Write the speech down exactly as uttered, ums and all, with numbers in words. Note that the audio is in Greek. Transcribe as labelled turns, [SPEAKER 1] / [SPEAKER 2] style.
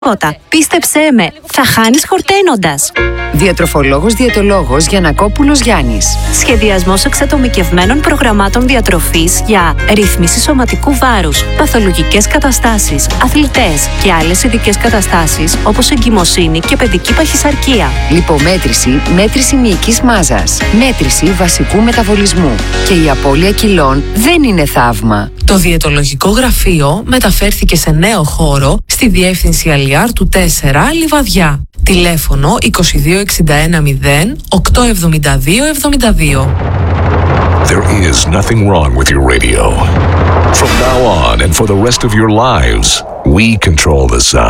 [SPEAKER 1] Πίστεψέ με, θα χάνεις χορταίνοντας.
[SPEAKER 2] Διατροφολόγος διαιτολόγος Γιαννακόπουλος Γιάννης.
[SPEAKER 1] Σχεδιασμός εξατομικευμένων προγραμμάτων διατροφής για ρύθμιση σωματικού βάρους, παθολογικές καταστάσεις, αθλητές και άλλες ειδικές καταστάσεις όπως εγκυμοσύνη και παιδική παχυσαρκία.
[SPEAKER 2] Λιπομέτρηση, μέτρηση μυϊκής μάζας, μέτρηση βασικού μεταβολισμού. Και η απώλεια κιλών δεν είναι θαύμα.
[SPEAKER 3] Το διαιτολογικό γραφείο μεταφέρθηκε σε νέο χώρο στη διεύθυνση Αλιάρ του τέσσερα Λιβαδιά. Τηλέφωνο είκοσι δύο εξήντα ένα μηδέν οκτώ εβδομήντα δύο εβδομήντα δύο.
[SPEAKER 4] There is nothing wrong with your radio. From now on and for the rest of your lives, we control the sound.